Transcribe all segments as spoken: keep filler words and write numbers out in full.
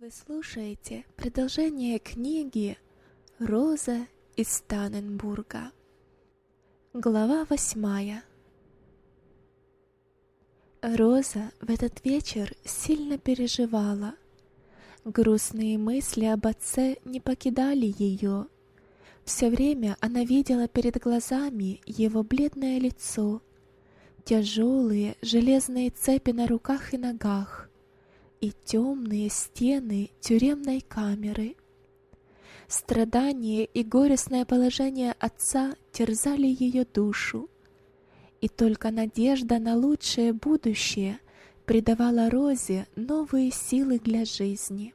Вы слушаете продолжение книги «Роза из Танненбурга». Глава восьмая. Роза в этот вечер сильно переживала. Грустные мысли об отце не покидали ее. Все время она видела перед глазами его бледное лицо, тяжелые железные цепи на руках и ногах и темные стены тюремной камеры. Страдание и горестное положение отца терзали ее душу, и только надежда на лучшее будущее придавала Розе новые силы для жизни.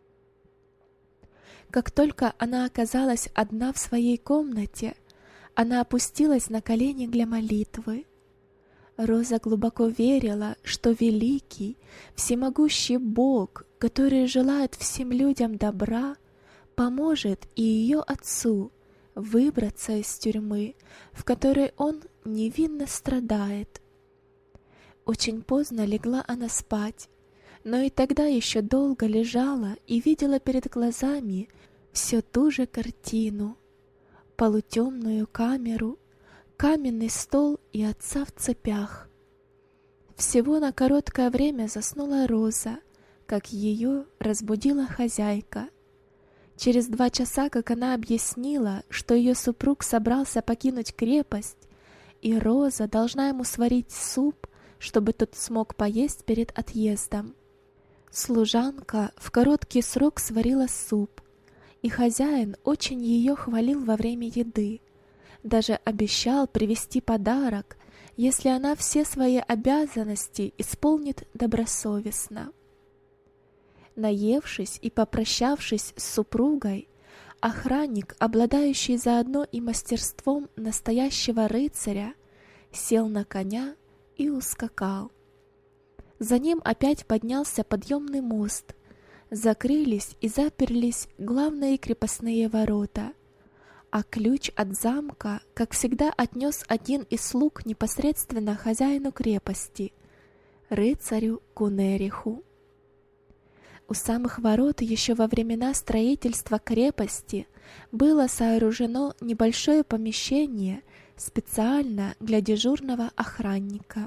Как только она оказалась одна в своей комнате, она опустилась на колени для молитвы. Роза глубоко верила, что великий, всемогущий Бог, который желает всем людям добра, поможет и ее отцу выбраться из тюрьмы, в которой он невинно страдает. Очень поздно легла она спать, но и тогда еще долго лежала и видела перед глазами все ту же картину: полутемную камеру, каменный стол и отца в цепях. Всего на короткое время заснула Роза, как ее разбудила хозяйка. Через два часа, как она объяснила, что ее супруг собрался покинуть крепость, и Роза должна ему сварить суп, чтобы тот смог поесть перед отъездом. Служанка в короткий срок сварила суп, и хозяин очень ее хвалил во время еды. Даже обещал привезти подарок, если она все свои обязанности исполнит добросовестно. Наевшись и попрощавшись с супругой, охранник, обладающий заодно и мастерством настоящего рыцаря, сел на коня и ускакал. За ним опять поднялся подъемный мост, закрылись и заперлись главные крепостные ворота, а ключ от замка, как всегда, отнес один из слуг непосредственно хозяину крепости, рыцарю Гунериху. У самых ворот еще во времена строительства крепости было сооружено небольшое помещение специально для дежурного охранника.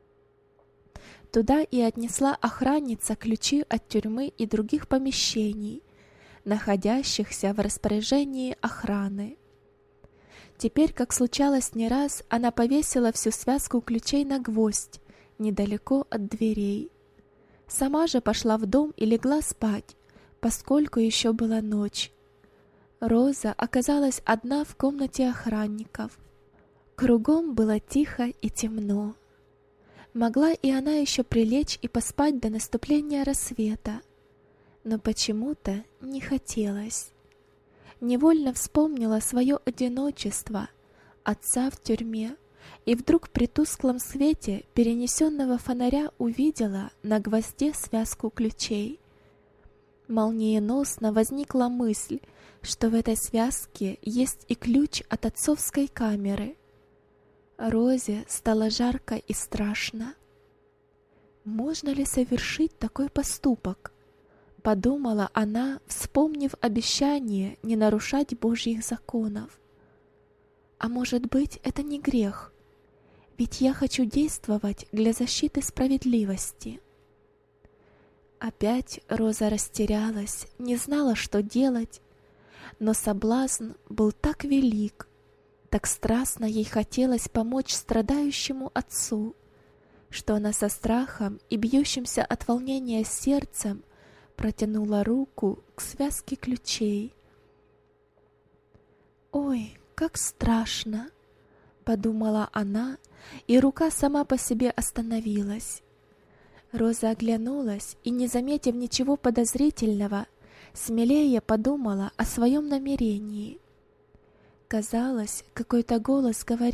Туда и отнесла охранница ключи от тюрьмы и других помещений, находящихся в распоряжении охраны. Теперь, как случалось не раз, она повесила всю связку ключей на гвоздь недалеко от дверей. Сама же пошла в дом и легла спать, поскольку еще была ночь. Роза оказалась одна в комнате охранников. Кругом было тихо и темно. Могла и она еще прилечь и поспать до наступления рассвета, но почему-то не хотелось. Невольно вспомнила свое одиночество, отца в тюрьме, и вдруг при тусклом свете перенесенного фонаря увидела на гвозде связку ключей. Молниеносно возникла мысль, что в этой связке есть и ключ от отцовской камеры. Розе стало жарко и страшно. Можно ли совершить такой поступок? Подумала она, вспомнив обещание не нарушать Божьих законов. А может быть, это не грех? Ведь я хочу действовать для защиты справедливости. Опять Роза растерялась, не знала, что делать, но соблазн был так велик, так страстно ей хотелось помочь страдающему отцу, что она со страхом и бьющимся от волнения сердцем протянула руку к связке ключей. «Ой, как страшно!» — подумала она, и рука сама по себе остановилась. Роза оглянулась и, не заметив ничего подозрительного, смелее подумала о своем намерении. Казалось, какой-то голос говорил